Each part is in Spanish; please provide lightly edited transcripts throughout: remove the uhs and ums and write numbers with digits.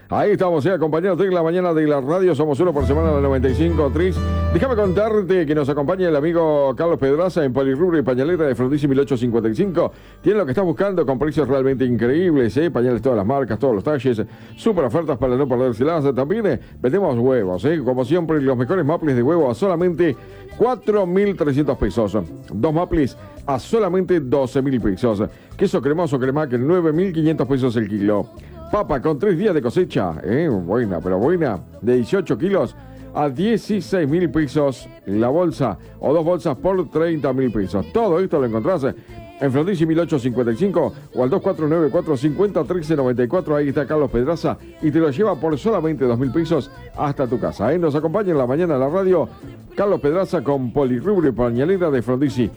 Ahí estamos, acompañándote en la mañana de la radio. Somos uno por semana de 95 Tris. Déjame contarte que nos acompaña el amigo Carlos Pedraza en Polirrubro y Pañalera de Frondizi 1855. Tiene lo que estás buscando con precios realmente increíbles, pañales todas las marcas, todos los talles, super ofertas para no perdérselas. También vendemos huevos, como siempre, los mejores maples de huevo a solamente 4.300 pesos. Dos maples a solamente 12.000 pesos. Queso cremoso cremaque, 9.500 pesos el kilo. Papa con 3 días de cosecha, buena, pero buena, de 18 kilos a 16.000 pesos la bolsa, o 2 bolsas por 30.000 pesos. Todo esto lo encontrás en Frondizi 1855 o al 2494-501394. Ahí está Carlos Pedraza y te lo lleva por solamente 2.000 pesos hasta tu casa. Nos acompaña en la mañana de la radio Carlos Pedraza con Polirrubro y Pañalera de Frondizi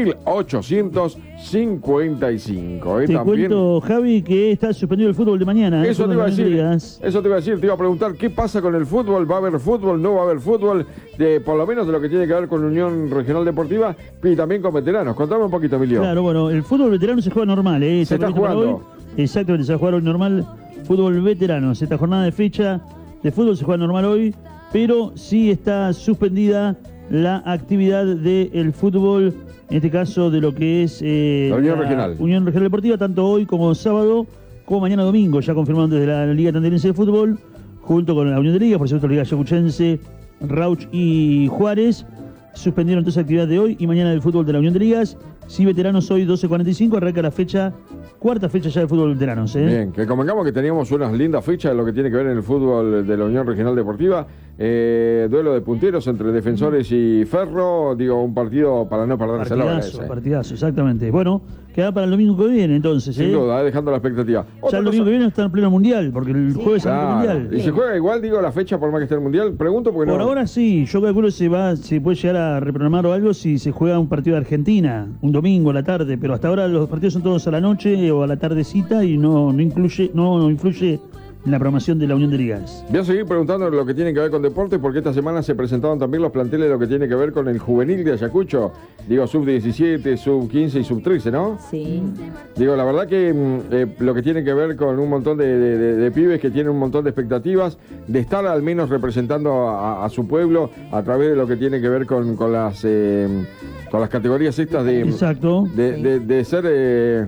1855. Te También cuento, Javi, que está suspendido el fútbol de mañana. Eso te iba a decir, te iba a preguntar qué pasa con el fútbol. ¿Va a haber fútbol? ¿No va a haber fútbol? Por lo menos de lo que tiene que ver con Unión Regional Deportiva y también con veteranos. Contame un poquito, Emilio. Claro, bueno, el fútbol veterano se juega normal, Se está jugando. Exactamente, se va a jugar hoy normal. Fútbol veterano, esta jornada de fecha de fútbol se juega normal hoy, pero sí está suspendida la actividad del fútbol, en este caso de lo que es la Unión Regional Deportiva, tanto hoy como sábado, como mañana domingo, ya confirmado desde la Liga Tandilense de Fútbol, junto con la Unión de Ligas, por supuesto, Liga Ayacuchense, Rauch y Juárez. Suspendieron entonces la actividad de hoy y mañana del fútbol de la Unión de Ligas. Sí, veteranos hoy 12:45, arranca la cuarta fecha ya de fútbol veteranos. Bien, que convengamos que teníamos unas lindas fechas de lo que tiene que ver en el fútbol de la Unión Regional Deportiva. Duelo de punteros entre Defensores y Ferro, un partido para no perdérselo. Partidazo, exactamente. Bueno, queda para el domingo que viene entonces. Sin duda, dejando la expectativa. Ya el domingo que viene está en pleno mundial, porque el jueves es el mundial. ¿Y se juega igual, la fecha por más que esté el mundial? Pregunto porque por ahora sí, yo calculo que se puede llegar a reprogramar o algo si se juega un partido de Argentina, un domingo a la tarde, pero hasta ahora los partidos son todos a la noche o a la tardecita y no influye en la programación de la Unión de Ligas. Voy a seguir preguntando lo que tiene que ver con deporte, porque esta semana se presentaron también los planteles de lo que tiene que ver con el juvenil de Ayacucho, sub-17, sub-15 y sub-13, ¿no? Sí. La verdad que lo que tiene que ver con un montón de pibes que tienen un montón de expectativas, de estar al menos representando a su pueblo a través de lo que tiene que ver con las categorías estas de... Exacto. De ser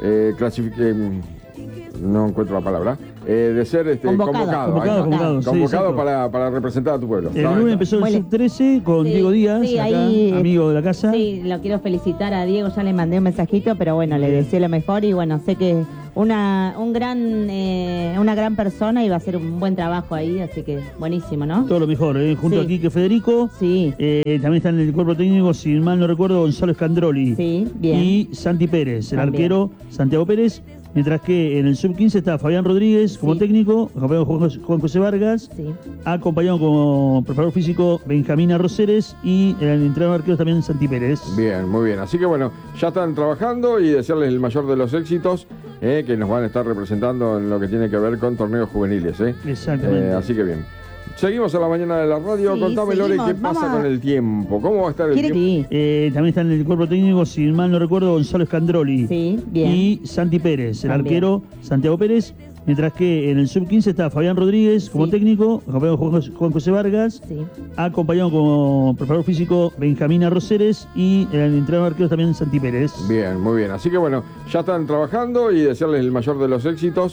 no encuentro la palabra, de ser convocado para representar a tu pueblo. El lunes empezó el sub-13 con Diego Díaz, amigo de la casa. Sí, lo quiero felicitar a Diego, ya le mandé un mensajito, pero bueno, le deseo lo mejor y bueno, sé que una gran persona y va a hacer un buen trabajo ahí, así que buenísimo, ¿no? Todo lo mejor, junto a Quique Federico. Sí. También está en el cuerpo técnico, si mal no recuerdo, Gonzalo Escandroli. Sí, bien. Y Santi Pérez, el arquero Santiago Pérez. Mientras que en el sub-15 está Fabián Rodríguez como técnico, acompañado Juan José Vargas, acompañado como preparador físico Benjamín Arroceres y el entrenador de arqueros también Santi Pérez. Bien, muy bien. Así que bueno, ya están trabajando y desearles el mayor de los éxitos, que nos van a estar representando en lo que tiene que ver con torneos juveniles. Exactamente. Así que bien. Seguimos a la mañana de la radio. Sí, contame, Lore, ¿qué pasa con el tiempo? ¿Cómo va a estar el tiempo? También está en el cuerpo técnico, si mal no recuerdo, Gonzalo Escandroli. Sí, bien. Y Santi Pérez, el arquero Santiago Pérez. Mientras que en el sub-15 está Fabián Rodríguez como técnico, acompañado Juan José Vargas, acompañado como preparador físico Benjamín Arroceres y el entrenador de arqueros también Santi Pérez. Bien, muy bien. Así que bueno, ya están trabajando y desearles el mayor de los éxitos.